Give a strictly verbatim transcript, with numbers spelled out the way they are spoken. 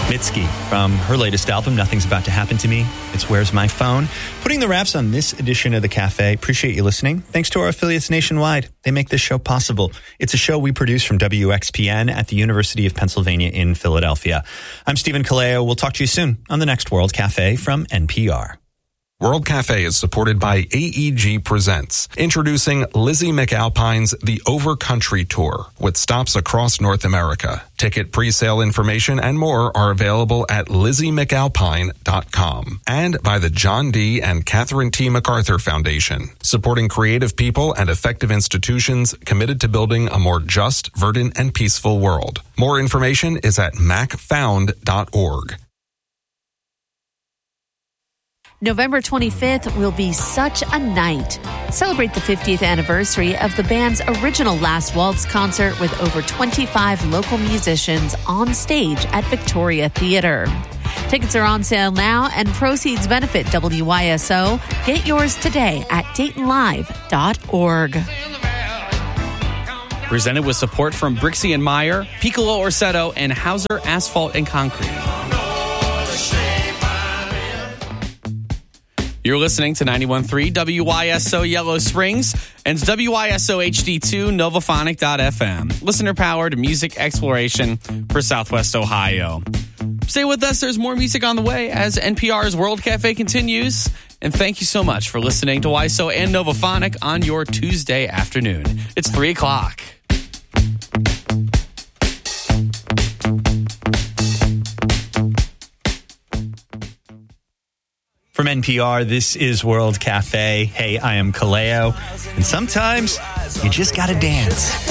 Mitski from her latest album, Nothing's About to Happen to Me. It's Where's My Phone? Putting the wraps on this edition of The Cafe. Appreciate you listening. Thanks to our affiliates nationwide. They make this show possible. It's a show we produce from W X P N at the University of Pennsylvania in Philadelphia. I'm Stephen Kaleo. We'll talk to you soon on the next World Cafe from N P R. World Cafe is supported by A E G Presents, introducing Lizzie McAlpine's The Overcountry Tour, with stops across North America. Ticket pre-sale information and more are available at lizzie mcalpine dot com. And by the John D. and Catherine T. MacArthur Foundation, supporting creative people and effective institutions committed to building a more just, verdant, and peaceful world. More information is at mac found dot org. November twenty-fifth will be such a night. Celebrate the fiftieth anniversary of the band's original Last Waltz concert with over twenty-five local musicians on stage at Victoria Theatre. Tickets are on sale now and proceeds benefit W Y S O. Get yours today at dayton live dot org. Presented with support from Brixie and Meyer, Piccolo Orsetto, and Hauser Asphalt and Concrete. You're listening to ninety-one point three W Y S O Yellow Springs and W Y S O H D two Novophonic dot F M. Listener-powered music exploration for Southwest Ohio. Stay with us. There's more music on the way as N P R's World Cafe continues. And thank you so much for listening to W Y S O and Novophonic on your Tuesday afternoon. It's three o'clock. From N P R, this is World Cafe. Hey, I am Kaleo. And sometimes you just gotta dance.